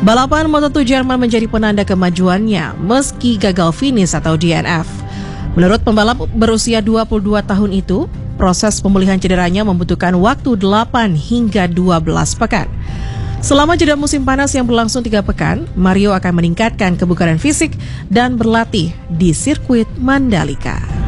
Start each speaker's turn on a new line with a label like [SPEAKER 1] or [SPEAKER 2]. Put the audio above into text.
[SPEAKER 1] Balapan Moto2 Jerman menjadi penanda kemajuannya meski gagal finish atau DNF. Menurut pembalap berusia 22 tahun itu, proses pemulihan cederanya membutuhkan waktu 8 hingga 12 pekan. Selama jeda musim panas yang berlangsung 3 pekan, Mario akan meningkatkan kebugaran fisik dan berlatih di sirkuit Mandalika.